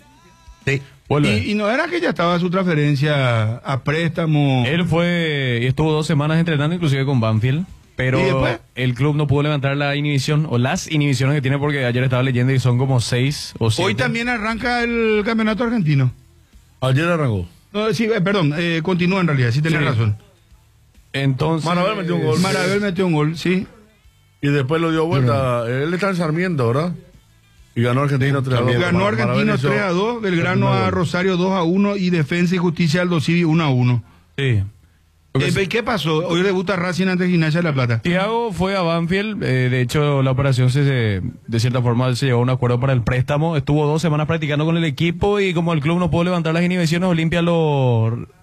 Sí. Vuelve. Y, y no era que ya estaba su transferencia a préstamo. Él fue y estuvo dos semanas entrenando inclusive con Banfield, pero ¿Y después? el club no pudo levantar la inhibición o las inhibiciones que tiene porque ayer estaba leyendo y son como seis o siete. Hoy también arranca el campeonato argentino. Ayer arrancó. No, sí, eh, perdón, eh, continúa en realidad, sí tenés Sí. razón. Entonces... Marabel metió un gol. Marabel metió un gol, sí. Y después lo dio vuelta. Él está en Sarmiento, ¿verdad? Y ganó Argentino tres a dos. Ganó Mar- Argentino Marabel hizo tres a dos, Belgrano el primer a gol. Rosario dos a uno y Defensa y Justicia Aldo Civi uno a uno. Sí. Eh, ¿Qué pasó? Hoy debuta Racing ante Gimnasia de La Plata. Thiago fue a Banfield, eh, de hecho la operación se, se- de cierta forma se llegó a un acuerdo para el préstamo, estuvo dos semanas practicando con el equipo y como el club no pudo levantar las inhibiciones, Olimpia lo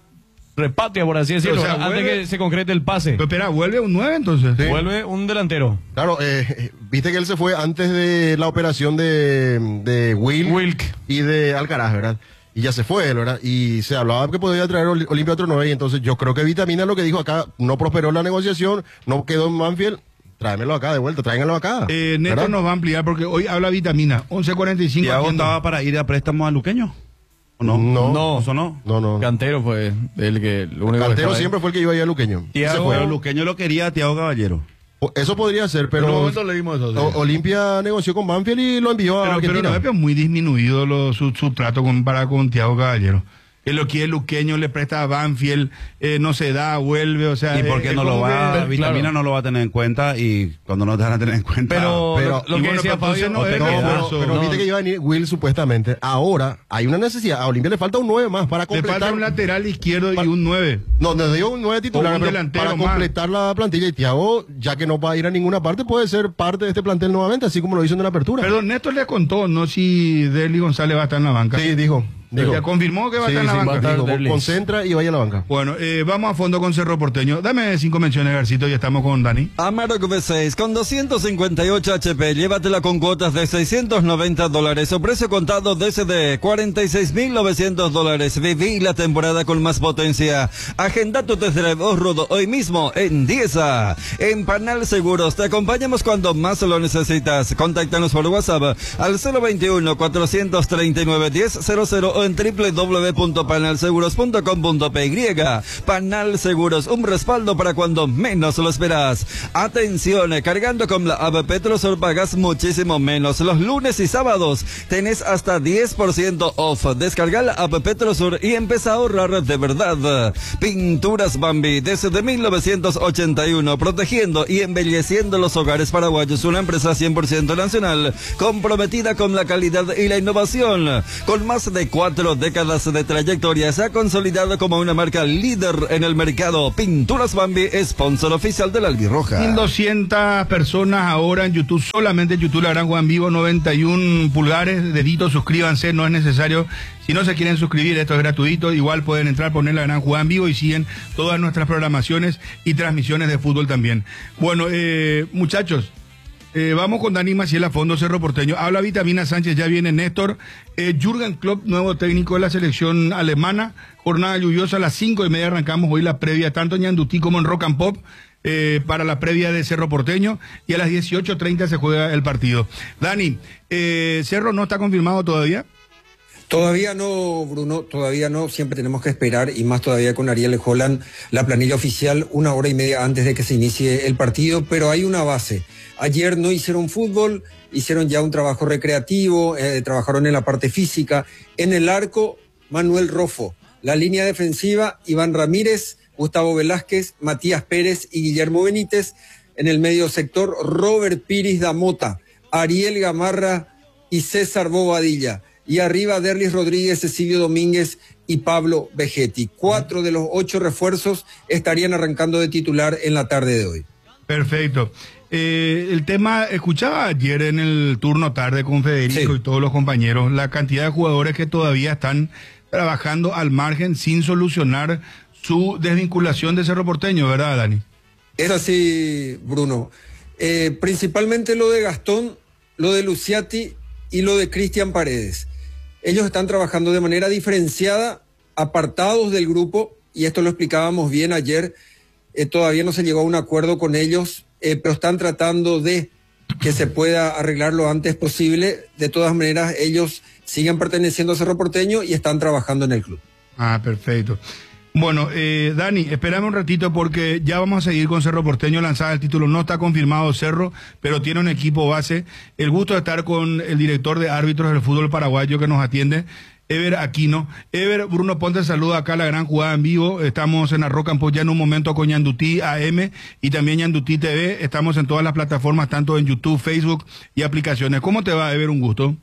repatria, por así decirlo, O sea, antes vuelve- que se concrete el pase. Pero espera, ¿vuelve un nueve entonces? Sí. Vuelve un delantero. Claro, eh, viste que él se fue antes de la operación de, de Will Wilk. y de Alcaraz, ¿verdad? Y ya se fue él, ¿verdad? Y se hablaba que podía traer Oli- Olimpia otro nueve, y entonces yo creo que Vitamina lo que dijo acá, no prosperó la negociación, no quedó en Banfield, tráemelo acá de vuelta, tráiganlo acá. Eh, Néstor ¿verdad? nos va a ampliar porque hoy habla Vitamina, once cuarenta y cinco. ¿Tiago atiendo. estaba para ir a préstamo a Luqueño? ¿O no? No. No. ¿Eso no? No, no. Cantero fue el que... Lo único que Cantero estaba ahí. siempre fue el que iba a ir a Luqueño. Y Thiago- se fue. Pero Luqueño lo quería a Tiago Caballero. O- Eso podría ser, Pero en un pero momento leímos eso. sí. O- Olimpia negoció con Banfield y lo envió a Pero, pero Argentina. no es muy disminuido lo- su, su trato con, para con Thiago Caballero. Que lo quiere Luqueño, le presta a Banfield, eh, no se da, vuelve, o sea... ¿Y por eh, qué es no lo como va? que- Vitamina claro. no lo va a tener en cuenta y cuando no te van a tener en cuenta... Pero, Pero- lo, lo y que bueno, decía pero entonces Fabio... no es No, que pero, eso, pero no. viste que iba a venir Will supuestamente. Ahora hay una necesidad. A Olimpia le falta un nueve más para Le completar. falta un lateral izquierdo y un nueve. No, nos dio un nueve titular O un pero delantero para más. completar la plantilla. Y Thiago, ya que no va a ir a ninguna parte, puede ser parte de este plantel nuevamente, así como lo hizo en la apertura. Perdón, Néstor le contó, no si Derly González va a estar en la banca. Sí, dijo. dijo. Ya confirmó que va a Sí, estar en la sí, banca. va a estar, Dijo, dijo, concentra y vaya a la banca. Bueno, eh, vamos a fondo con Cerro Porteño. Dame cinco menciones, Garcito, y estamos con Dani. Amarok V seis con doscientos cincuenta y ocho H P, llévatela con cuotas de seiscientos noventa dólares o precio contado desde cuarenta y seis mil novecientos dólares. Viví la temporada con más potencia. Agenda tu test drive off-road hoy mismo en Diesa. En Panal Seguros te acompañamos cuando más lo necesitas. Contáctanos por WhatsApp al cero veintiuno, cuatrocientos treinta y nueve, diez cero cero o en doble u doble u doble u punto panal seguros punto com punto p y. Panal Seguros, un respaldo para cuando menos lo esperas. Atención, cargando con la app Petrosur pagas muchísimo menos. Los lunes y sábados tenés hasta diez por ciento off. Descarga la app Petrosur y empieza a ahorrar de verdad. Pinturas Bambi, desde mil novecientos ochenta y uno, protegiendo y embelleciendo los hogares paraguayos. Una empresa cien por ciento nacional, comprometida con la calidad y la innovación. Con más de cuatro décadas de trayectoria, se ha consolidado como una marca líder en el mercado. Pinturas Bambi, sponsor oficial de la Albirroja. mil doscientas personas ahora en YouTube, solamente en YouTube, la Gran Juan Vivo, noventa y uno pulgares, deditos, suscríbanse, no es necesario. Si no se quieren suscribir, esto es gratuito, igual pueden entrar, poner la Gran Juan Vivo y siguen todas nuestras programaciones y transmisiones de fútbol también. Bueno, eh, muchachos, eh, vamos con Dani Maciel a fondo, Cerro Porteño. Habla Vitamina Sánchez, ya viene Néstor. Eh, Jürgen Klopp, nuevo técnico de la selección alemana. Jornada lluviosa, a las cinco y media arrancamos hoy la previa, tanto en Ñandutí como en Rock and Pop. Eh, para la previa de Cerro Porteño y a las dieciocho treinta se juega el partido. Dani, eh, Cerro no está confirmado todavía. Todavía no, Bruno, todavía no, siempre tenemos que esperar y más todavía con Ariel Holland, la planilla oficial una hora y media antes de que se inicie el partido, pero hay una base. Ayer no hicieron fútbol, hicieron ya un trabajo recreativo, eh, trabajaron en la parte física. En el arco, Manuel Rofo. La línea defensiva, Iván Ramírez, Gustavo Velázquez, Matías Pérez y Guillermo Benítez. En el medio sector, Robert Piris da Mota, Ariel Gamarra y César Bobadilla. Y arriba, Derlis Rodríguez, Cecilio Domínguez y Pablo Vegetti. Cuatro de los ocho refuerzos estarían arrancando de titular en la tarde de hoy. Perfecto. Eh, el tema, escuchaba ayer en el turno tarde con Federico Sí. y todos los compañeros, la cantidad de jugadores que todavía están trabajando al margen sin solucionar su desvinculación de Cerro Porteño, ¿verdad, Dani? Es así, Bruno. Eh, principalmente lo de Gastón, lo de Luciati y lo de Cristian Paredes. Ellos están trabajando de manera diferenciada, apartados del grupo, y esto lo explicábamos bien ayer. Eh, todavía no se llegó a un acuerdo con ellos, eh, pero están tratando de que se pueda arreglar lo antes posible. De todas maneras, ellos siguen perteneciendo a Cerro Porteño y están trabajando en el club. Ah, perfecto. Bueno, eh, Dani, espérame un ratito porque ya vamos a seguir con Cerro Porteño, lanzada el título. No está confirmado Cerro, pero tiene un equipo base. El gusto de estar con el director de árbitros del fútbol paraguayo que nos atiende, Ever Aquino. Ever, Bruno Ponte saluda acá a la gran jugada en vivo. Estamos en Arroca en Pop ya en un momento con Ñandutí A M y también Ñandutí T V. Estamos en todas las plataformas, tanto en YouTube, Facebook y aplicaciones. ¿Cómo te va, Ever? Un gusto.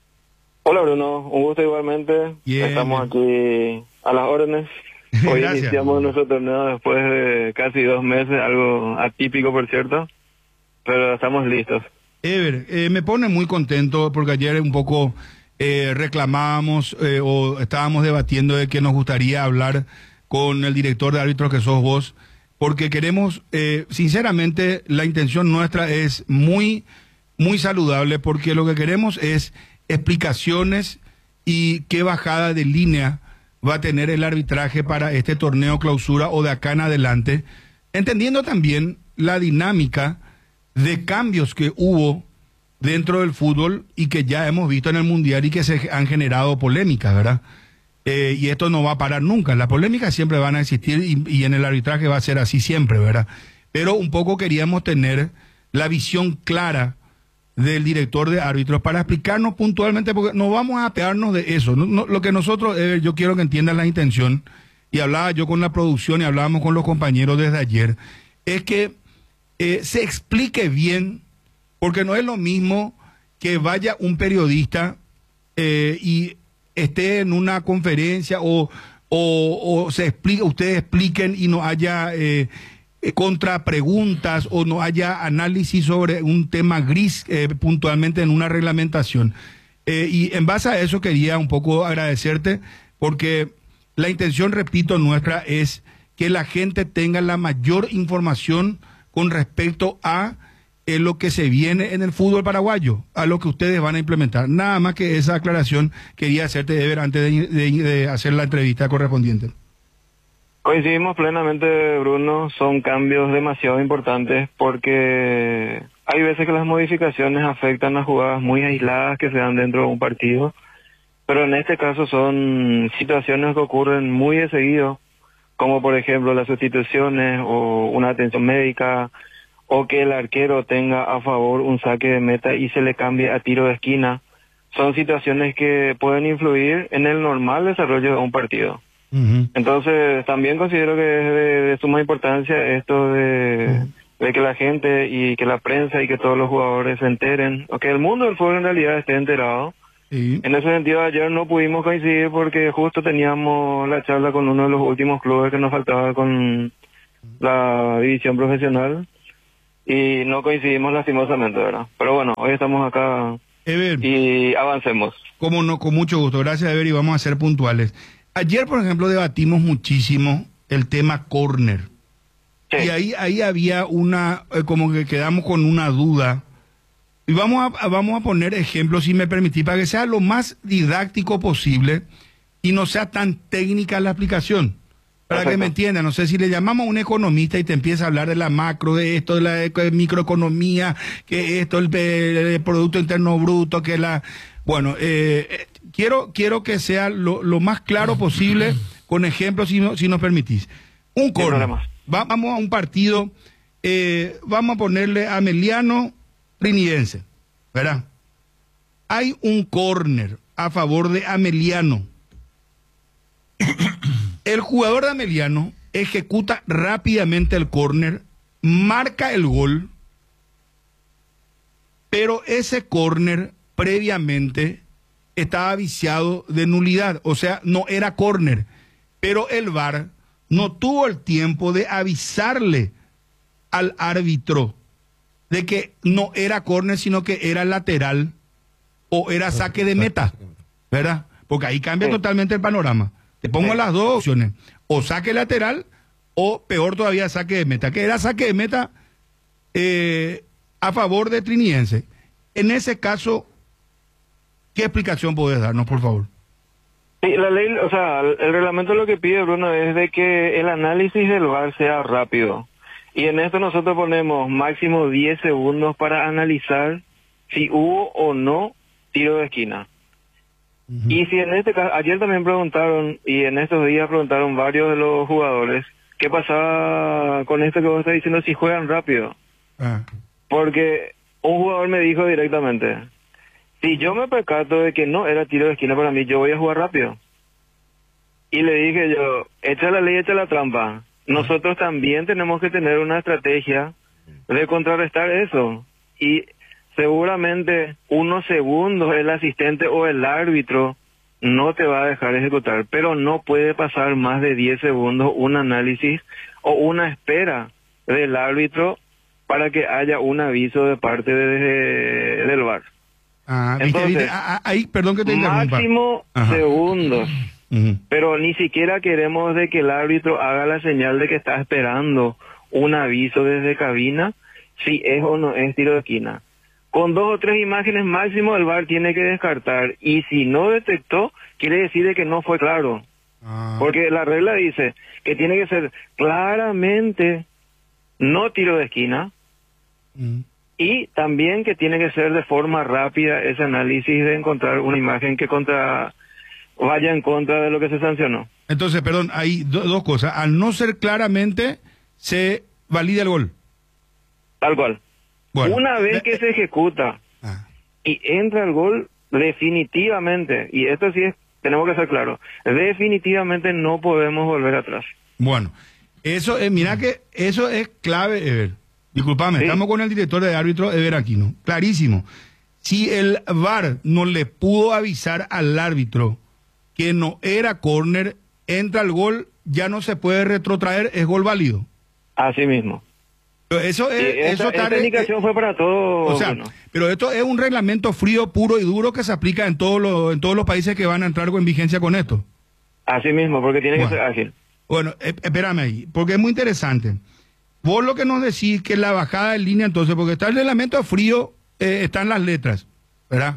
Hola, Bruno. Un gusto igualmente. Bien, Estamos aquí a las órdenes. Hoy Gracias. iniciamos nuestro torneo después de casi dos meses, algo atípico, por cierto, pero estamos listos. Ever, eh, me pone muy contento porque ayer un poco eh, reclamábamos eh, o estábamos debatiendo de que nos gustaría hablar con el director de árbitros que sos vos, porque queremos, eh, sinceramente, la intención nuestra es muy, muy saludable, porque lo que queremos es explicaciones y qué bajada de línea va a tener el arbitraje para este torneo clausura o de acá en adelante, entendiendo también la dinámica de cambios que hubo dentro del fútbol y que ya hemos visto en el Mundial y que se han generado polémicas, ¿verdad? Eh, y esto no va a parar nunca, las polémicas siempre van a existir y, y en el arbitraje va a ser así siempre, ¿verdad? Pero un poco queríamos tener la visión clara del director de árbitros para explicarnos puntualmente, porque no vamos a apearnos de eso. No, no, lo que nosotros, eh, yo quiero que entiendan la intención, y hablaba yo con la producción y hablábamos con los compañeros desde ayer, es que eh, se explique bien, porque no es lo mismo que vaya un periodista eh, y esté en una conferencia o, o, o se explique, ustedes expliquen y no haya eh, contrapreguntas o no haya análisis sobre un tema gris eh, puntualmente en una reglamentación. Eh, y en base a eso quería un poco agradecerte, porque la intención, repito, nuestra es que la gente tenga la mayor información con respecto a eh, lo que se viene en el fútbol paraguayo, a lo que ustedes van a implementar. Nada más que esa aclaración quería hacerte, Ever, antes de, de, de hacer la entrevista correspondiente. Coincidimos plenamente, Bruno, son cambios demasiado importantes porque hay veces que las modificaciones afectan a jugadas muy aisladas que se dan dentro de un partido, pero en este caso son situaciones que ocurren muy de seguido, como por ejemplo las sustituciones o una atención médica, o que el arquero tenga a favor un saque de meta y se le cambie a tiro de esquina. Son situaciones que pueden influir en el normal desarrollo de un partido. Uh-huh. Entonces también considero que es de, de suma importancia esto de, uh-huh. de que la gente y que la prensa y que todos los jugadores se enteren, o que el mundo del fútbol en realidad esté enterado. Sí. En ese sentido, ayer no pudimos coincidir porque justo teníamos la charla con uno de los últimos clubes que nos faltaba con la división profesional y no coincidimos lastimosamente, ¿verdad? Pero bueno, hoy estamos acá Ever, y avancemos. Como no, con mucho gusto. Gracias, Ever, y vamos a ser puntuales. Ayer, por ejemplo, debatimos muchísimo el tema córner. Sí. Y ahí, ahí había una, eh, como que quedamos con una duda. Y vamos a, vamos a poner ejemplos, si me permitís, para que sea lo más didáctico posible y no sea tan técnica la aplicación. Para Perfecto. Que me entiendan, no sé si le llamamos a un economista y te empieza a hablar de la macro, de esto, de la de microeconomía, que esto, el, el Producto Interno Bruto, que la... Bueno, eh, quiero, quiero que sea lo, lo más claro posible, con ejemplos, si, no, si nos permitís. Un córner. Vamos a un partido, eh, vamos a ponerle a Meliano Trinidense, ¿verdad? Hay un córner a favor de Ameliano. El jugador de Ameliano ejecuta rápidamente el córner, marca el gol, pero ese córner previamente estaba viciado de nulidad, o sea, no era córner, pero el V A R no tuvo el tiempo de avisarle al árbitro de que no era córner, sino que era lateral o era saque de meta, ¿verdad? Porque ahí cambia sí. totalmente el panorama. Te pongo sí. las dos opciones, o saque lateral o peor todavía saque de meta, que era saque de meta eh, a favor de Trinidense. En ese caso, ¿qué explicación podés darnos, por favor? Sí, la ley, o sea, el reglamento lo que pide, Bruno, es de que el análisis del V A R sea rápido. Y en esto nosotros ponemos máximo diez segundos para analizar si hubo o no tiro de esquina. Uh-huh. Y si en este caso, ayer también preguntaron, y en estos días preguntaron varios de los jugadores, ¿qué pasaba con esto que vos estás diciendo si juegan rápido? Uh-huh. Porque un jugador me dijo directamente, si yo me percato de que no era tiro de esquina para mí, yo voy a jugar rápido. Y le dije yo, echa la ley, echa la trampa. Nosotros también tenemos que tener una estrategia de contrarrestar eso. Y seguramente unos segundos el asistente o el árbitro no te va a dejar ejecutar, pero no puede pasar más de diez segundos un análisis o una espera del árbitro para que haya un aviso de parte de, de, del V A R. Ah, Entonces, viste, viste, ah, ahí, perdón que te interrumpa. Máximo Ajá. segundos. Uh-huh. Pero ni siquiera queremos de que el árbitro haga la señal de que está esperando un aviso desde cabina si es o no es tiro de esquina. Con dos o tres imágenes máximo el V A R tiene que descartar, y si no detectó, quiere decir de que no fue claro. Ah. Porque la regla dice que tiene que ser claramente no tiro de esquina, mm. y también que tiene que ser de forma rápida ese análisis de encontrar una imagen que contra vaya en contra de lo que se sancionó. Entonces, perdón, hay do- dos cosas. Al no ser claramente, se valida el gol. Tal cual. Bueno. Una vez que se ejecuta ah. y entra el gol, definitivamente, y esto sí es, tenemos que ser claros, definitivamente no podemos volver atrás. Bueno, eso es, mira que eso es clave, Ever. Disculpame, ¿sí? Estamos con el director de árbitro, Ever Aquino. Clarísimo. Si el V A R no le pudo avisar al árbitro que no era córner, entra el gol, ya no se puede retrotraer, es gol válido. Así mismo. Pero eso es, sí, esa, eso está, esa indicación eh, fue para todos. O sea, bueno. Pero esto es un reglamento frío, puro y duro que se aplica en todos los en todos los países que van a entrar en vigencia con esto. Así mismo, porque tiene bueno. que ser ágil. Bueno, eh, espérame ahí, porque es muy interesante. Vos lo que nos decís que la bajada en línea, entonces, porque está el reglamento frío, eh, están las letras, ¿verdad?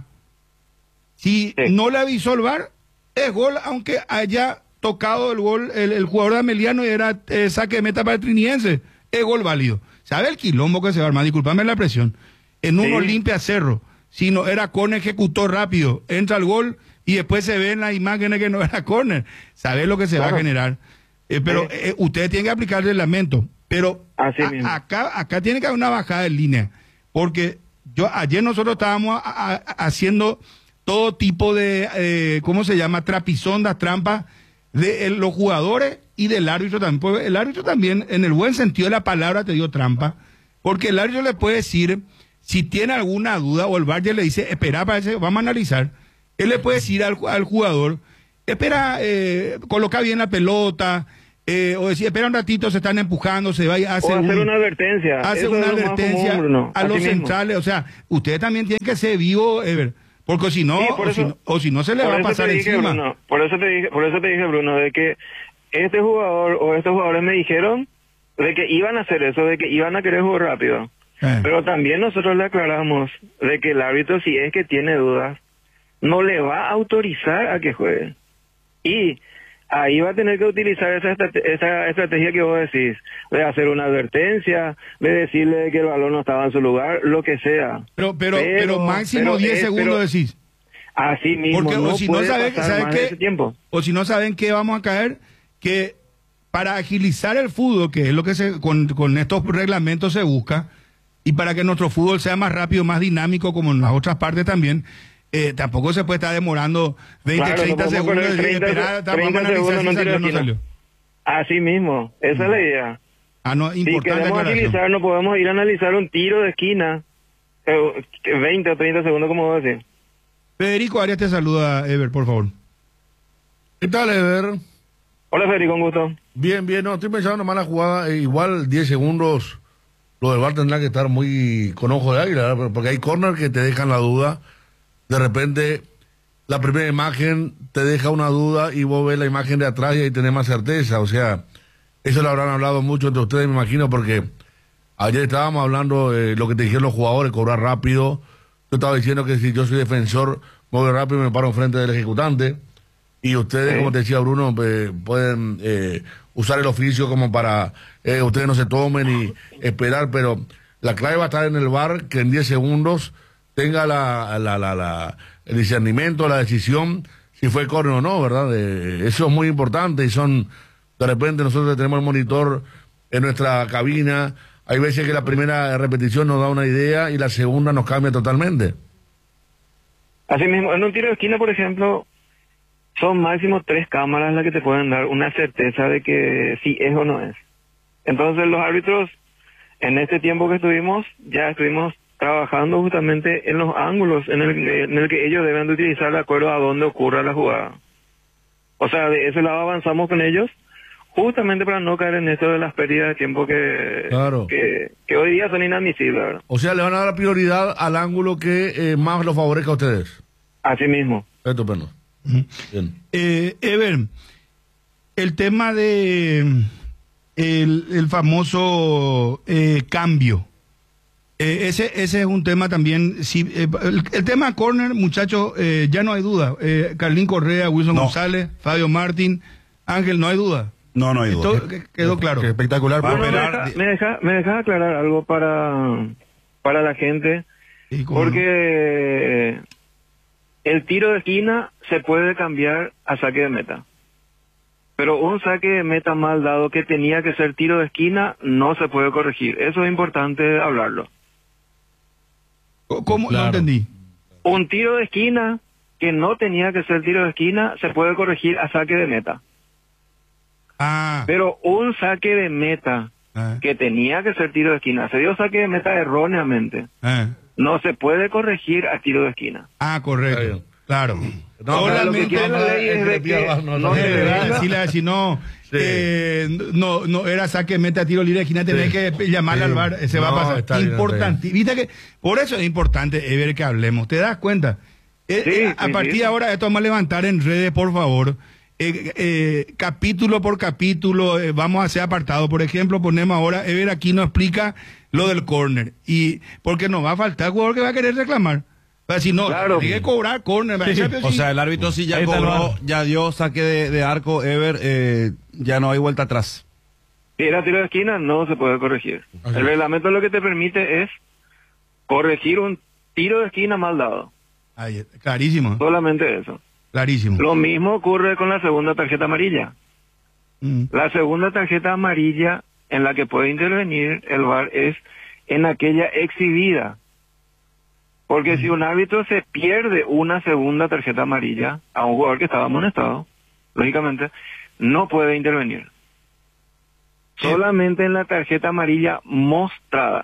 Si sí. no le avisó el V A R, es gol, aunque haya tocado el gol, el, el jugador de Ameliano y era eh, saque de meta para el Trinidense, es gol válido. ¿Sabe el quilombo que se va a armar? Disculpame la presión. En uno sí. limpia Cerro, si no era córner, ejecutó rápido, entra el gol y después se ven las imágenes que no era córner. ¿Sabe lo que se claro. va a generar? Eh, pero sí. eh, ustedes tienen que aplicar el reglamento. Pero a, acá, acá tiene que haber una bajada en línea. Porque yo ayer nosotros estábamos a, a, haciendo todo tipo de, eh, ¿cómo se llama? Trapisondas, trampas de eh, los jugadores y del árbitro también. Pues el árbitro también, en el buen sentido de la palabra, te dio trampa. Porque el árbitro le puede decir, si tiene alguna duda, o el V A R ya le dice, espera, parece, vamos a analizar. Él le puede decir al, al jugador, espera, eh, coloca bien la pelota, eh, o decir, espera un ratito, se están empujando, se va a hacer, o hacer un, una advertencia. Hace Eso una es advertencia común, ¿no? a los mismo. centrales. O sea, ustedes también tienen que ser vivos, Ever, porque si no, sí, o, eso, si no o si no se le va a pasar dije, encima. Bruno, por eso te dije, por eso te dije, Bruno, de que este jugador o estos jugadores me dijeron de que iban a hacer eso, de que iban a querer jugar rápido. Eh. Pero también nosotros le aclaramos de que el árbitro, si es que tiene dudas, no le va a autorizar a que juegue. Y ahí va a tener que utilizar esa, estrate- esa estrategia que vos decís, de hacer una advertencia, de decirle que el balón no estaba en su lugar, lo que sea. Pero pero pero, pero máximo pero diez es, segundos pero, decís. Así mismo. Porque no o si no saben, ¿saben qué? Tiempo. O si no saben qué vamos a caer, que para agilizar el fútbol, que es lo que se con, con estos reglamentos se busca, y para que nuestro fútbol sea más rápido, más dinámico, como en las otras partes también, eh, tampoco se puede estar demorando veinte, claro, treinta no segundos treinta, de esperar, treinta segundos no salió, no salió. Así mismo, esa mm. es la idea. Ah, no, si queremos agilizar, no podemos ir a analizar un tiro de esquina, eh, veinte o treinta segundos, como vos decís. Federico Arias te saluda, Ever, por favor. ¿Qué tal, Ever? Hola, Federico, un gusto. Bien, bien, no, estoy pensando en una mala jugada, eh, igual diez segundos, lo del V A R tendrá que estar muy con ojo de águila, ¿verdad? Porque hay corner que te dejan la duda, de repente la primera imagen te deja una duda y vos ves la imagen de atrás y ahí tenés más certeza, o sea, eso lo habrán hablado mucho entre ustedes, me imagino, porque ayer estábamos hablando de lo que te dijeron los jugadores, cobrar rápido. Yo estaba diciendo que si yo soy defensor, me voy rápido y me paro enfrente del ejecutante. Y ustedes, sí. como te decía Bruno, eh, pueden eh, usar el oficio como para eh, ustedes no se tomen y esperar, pero la clave va a estar en el V A R, que en diez segundos tenga la, la, la, la, el discernimiento, la decisión, si fue córner o no, ¿verdad? Eh, eso es muy importante y son, de repente nosotros tenemos el monitor en nuestra cabina. Hay veces que la primera repetición nos da una idea y la segunda nos cambia totalmente. Así mismo, en un tiro de esquina, por ejemplo, son máximo tres cámaras las que te pueden dar una certeza de que sí es o no es. Entonces los árbitros, en este tiempo que estuvimos, ya estuvimos trabajando justamente en los ángulos en el, en el que ellos deben de utilizar de acuerdo a dónde ocurra la jugada. O sea, de ese lado avanzamos con ellos, justamente para no caer en esto de las pérdidas de tiempo que, claro. que, que hoy día son inadmisibles, ¿verdad? O sea, le van a dar prioridad al ángulo que eh, más lo favorezca a ustedes. Así mismo. Estupendo. Uh-huh. Bien. Eh, Eh, Ever, el tema de el, el famoso eh, cambio. Eh, ese, ese es un tema también. Si, eh, el, el tema corner, muchachos, eh, ya no hay duda. Eh, Carlín Correa, Wilson No. González, Fabio Martín, Ángel, no hay duda. No, no hay duda. Esto que- quedó claro. Qué espectacular. Bueno, me, deja, me, deja, me dejas aclarar algo para, para la gente, Sí, cómo no. porque el tiro de esquina se puede cambiar a saque de meta. Pero un saque de meta mal dado que tenía que ser tiro de esquina no se puede corregir. Eso es importante hablarlo. ¿Cómo? No entendí. Un tiro de esquina que no tenía que ser tiro de esquina se puede corregir a saque de meta. Ah. Pero un saque de meta Ah. que tenía que ser tiro de esquina, se dio saque de meta erróneamente. Ah, No se puede corregir a tiro de esquina. Ah, correcto. Claro. No, pero lo que quiere la ley es de que no se venga. Si, la, si no, eh, no, no era saque meta tiro libre de esquina, tenés Sí. que llamarle Sí. al bar, se va No, a pasar. está bien, Importante. Viste que por eso es importante eh, ver que hablemos. ¿Te das cuenta? Eh, Sí, eh, a sí, partir sí. de ahora esto vamos a levantar en redes, por favor. Eh, eh, capítulo por capítulo eh, vamos a hacer apartado. Por ejemplo, ponemos ahora, Ever aquí nos explica lo del córner. Y porque nos va a faltar jugador que va a querer reclamar. O sea, si no, Claro. tiene que cobrar córner. Sí, ¿sabes? o sea, el árbitro sí ya Ahí está el cobró, VAR. ya dio saque de, de arco, Ever, eh, ya no hay vuelta atrás. Si era tiro de esquina, no se puede corregir. El reglamento lo que te permite es corregir un tiro de esquina mal dado. Ahí, clarísimo, Solamente eso. clarísimo. Lo mismo ocurre con la segunda tarjeta amarilla. Mm. La segunda tarjeta amarilla en la que puede intervenir el V A R es en aquella exhibida. Porque si un árbitro se pierde una segunda tarjeta amarilla a un jugador que estaba amonestado, lógicamente, no puede intervenir. Solamente en la tarjeta amarilla mostrada.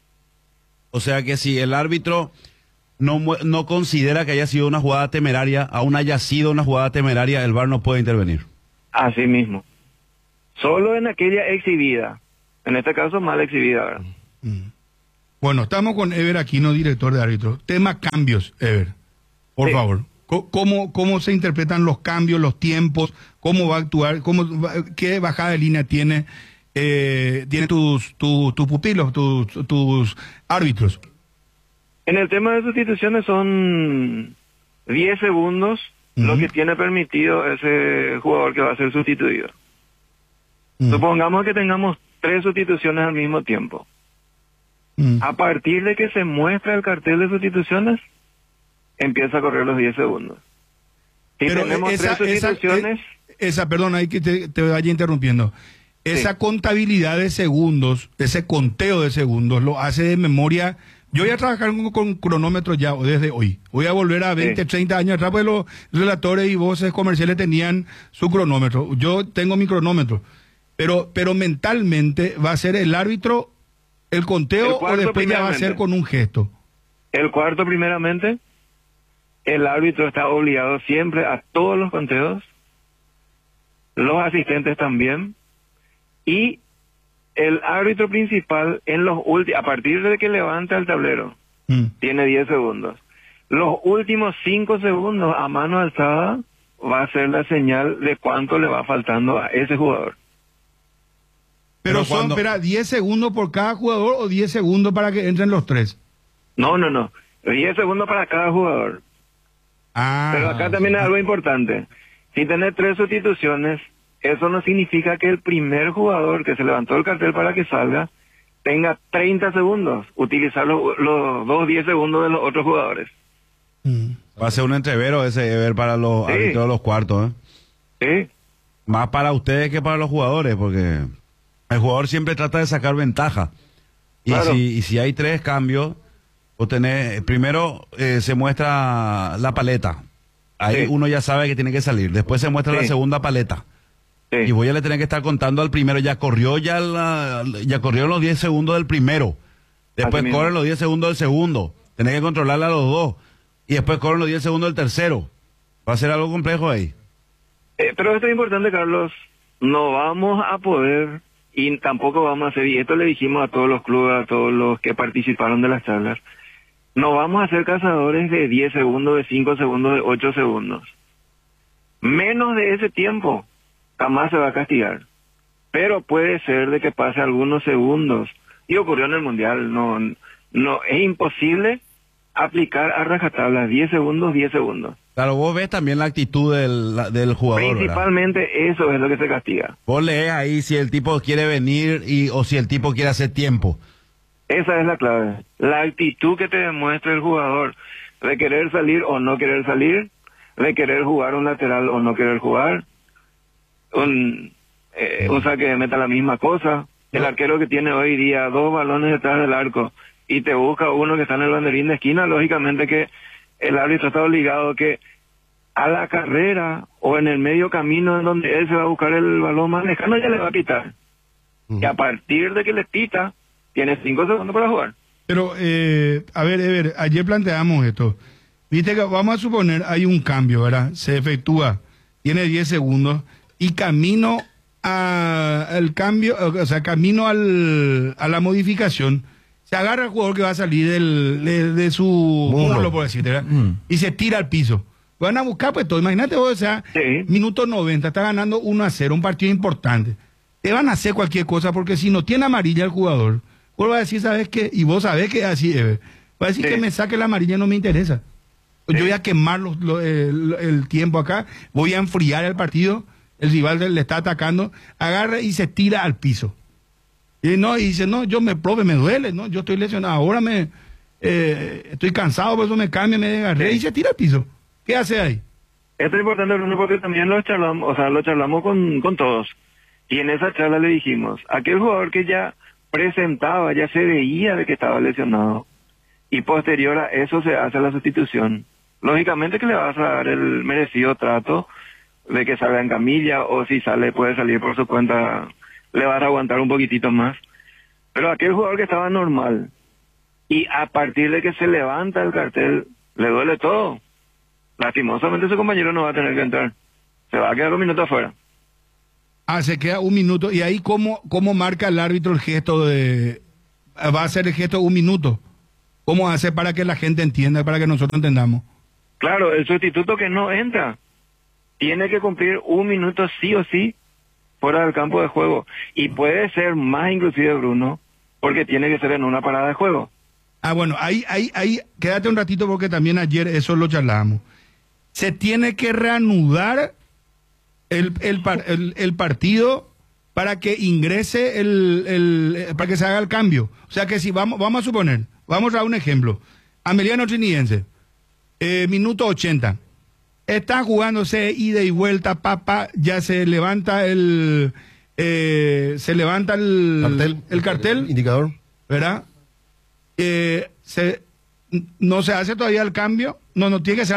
O sea que si el árbitro no, mu- no considera que haya sido una jugada temeraria, aún haya sido una jugada temeraria, el V A R no puede intervenir. Así mismo. Solo en aquella exhibida. En este caso, mal exhibida, ¿verdad? Bueno, estamos con Ever Aquino, director de árbitros. Tema cambios, Ever. Por Sí. favor. Co- ¿Cómo, ¿Cómo se interpretan los cambios, los tiempos? ¿Cómo va a actuar? ¿Cómo, va- ¿Qué bajada de línea tiene, eh, tiene tus, tus, tus pupilos, tus, tus árbitros? En el tema de sustituciones son diez segundos lo que tiene permitido ese jugador que va a ser sustituido. Supongamos que tengamos tres sustituciones al mismo tiempo. A partir de que se muestra el cartel de sustituciones, empieza a correr los diez segundos. Si Pero tenemos esa, tres esa, sustituciones, eh, esa, perdón, ahí que te, te vaya interrumpiendo. Esa contabilidad de segundos, ese conteo de segundos, lo hace de memoria. Yo voy a trabajar con, con cronómetros ya desde hoy. Voy a volver a veinte, Sí. treinta años atrás, porque los relatores y voces comerciales tenían su cronómetro. Yo tengo mi cronómetro. Pero, pero mentalmente va a ser el árbitro el conteo El o cuarto después ya va a ser primeramente. con un gesto. el cuarto primeramente, el árbitro está obligado siempre a todos los conteos, los asistentes también, y el árbitro principal en los últimos, a partir de que levanta el tablero, tiene diez segundos. Los últimos cinco segundos a mano alzada va a ser la señal de cuánto le va faltando a ese jugador. Pero, Pero son, cuando- espera, diez segundos por cada jugador o diez segundos para que entren los tres. No, no, no. diez segundos para cada jugador. Ah, Pero acá también hay algo importante. Si tenés tres sustituciones, eso no significa que el primer jugador que se levantó el cartel para que salga tenga treinta segundos. Utilizar los, los dos diez segundos de los otros jugadores. Va a ser un entrevero ese, Ever, para los Sí. árbitros de los cuartos, ¿eh? Sí. Más para ustedes que para los jugadores, porque el jugador siempre trata de sacar ventaja. Y, Claro. si, y si hay tres cambios, vos tenés, primero eh, se muestra la paleta. Ahí Sí. uno ya sabe que tiene que salir. Después se muestra la Sí. segunda paleta. Y voy a le tener que estar contando al primero. Ya corrió ya la, ya corrieron los diez segundos del primero. Después Así mismo. corren los diez segundos del segundo. Tenés que controlarla a los dos. Y después corren los diez segundos del tercero. Va a ser algo complejo ahí. Eh, pero esto es importante, Carlos. No vamos a poder y tampoco vamos a hacer, y esto le dijimos a todos los clubes, a todos los que participaron de las charlas, no vamos a ser cazadores de diez segundos, de cinco segundos, de ocho segundos. menos de ese tiempo, jamás se va a castigar. Pero puede ser de que pase algunos segundos. Y ocurrió en el Mundial. No, no, es imposible aplicar a rajatabla diez segundos, diez segundos. Claro, vos ves también la actitud del, la- del jugador, Principalmente ¿verdad? eso es lo que se castiga. Vos lees ahí si el tipo quiere venir y o si el tipo quiere hacer tiempo. Esa es la clave. La actitud que te demuestra el jugador de querer salir o no querer salir, de querer jugar un lateral o no querer jugar, un, eh, un saque de meta la misma cosa. El arquero que tiene hoy día dos balones detrás del arco y te busca uno que está en el banderín de esquina, lógicamente que el árbitro está obligado que a la carrera o en el medio camino en donde él se va a buscar el balón más lejano ya le va a pitar. Y a partir de que le pita, tiene cinco segundos para jugar. Pero, eh, a ver, Ever, ayer planteamos esto. Viste que vamos a suponer hay un cambio, ¿verdad? Se efectúa, tiene diez segundos y camino a- al cambio, o sea, camino al, a la modificación, se agarra el jugador que va a salir del, de, de su muslo, por decirte, ¿verdad? Y se tira al piso. Van a buscar pues todo. Imagínate vos, o sea, minuto noventa, está ganando uno a cero, un partido importante. Te van a hacer cualquier cosa porque si no tiene amarilla el jugador, vos vas a decir, ¿sabes qué? Y vos sabés que es así, Ever. Va a decir que me saque la amarilla, no me interesa. Yo voy a quemar los- lo- el, el tiempo acá, voy a enfriar el partido, el rival le está atacando, agarra y se tira al piso. Y no, y dice, no, yo me probe, me duele, no, yo estoy lesionado, ahora me eh, estoy cansado, por eso me cambio, me desgarré y se tira al piso. ¿Qué hace ahí? Esto es importante, Bruno, porque también lo charlamos, o sea, lo charlamos con, con todos. Y en esa charla le dijimos, aquel jugador que ya presentaba, ya se veía de que estaba lesionado, y posterior a eso se hace la sustitución. Lógicamente que le vas a dar el merecido trato de que salga en camilla, o si sale, puede salir por su cuenta, le vas a aguantar un poquitito más. Pero aquel jugador que estaba normal, y a partir de que se levanta el cartel, le duele todo. Lastimosamente su compañero no va a tener que entrar. Se va a quedar un minuto afuera. Ah, se queda un minuto. ¿Y ahí cómo, cómo marca el árbitro el gesto de... Va a hacer el gesto un minuto? ¿Cómo hace para que la gente entienda, para que nosotros entendamos? Claro, el sustituto que no entra tiene que cumplir un minuto sí o sí fuera del campo de juego. Y puede ser más inclusive, Bruno, porque tiene que ser en una parada de juego. Ah, bueno, ahí, ahí, ahí, quédate un ratito porque también ayer eso lo charlábamos. Se tiene que reanudar el, el, par- el, el partido para que ingrese el, el, para que se haga el cambio. O sea que si vamos, vamos a suponer, vamos a dar un ejemplo. Ameliano Trinidense, eh, minuto ochenta. Está jugándose ida y vuelta, papá, ya se levanta el, eh, se levanta el Cartel. el cartel, indicador, ¿verdad? Eh, se, no se hace todavía el cambio, no, no tiene que ser